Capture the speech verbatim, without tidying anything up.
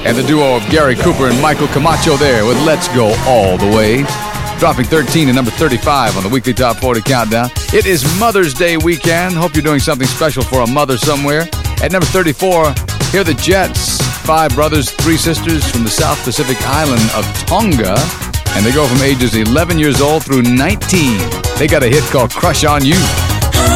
And the duo of Gary Cooper and Michael Camacho there with Let's Go All the Way. Dropping thirteen to number thirty-five on the weekly Top forty Countdown. It is Mother's Day weekend. Hope you're doing something special for a mother somewhere. At number thirty-four, here are the Jets. Five brothers, three sisters from the South Pacific island of Tonga. And they go from ages eleven years old through nineteen. They got a hit called Crush on You.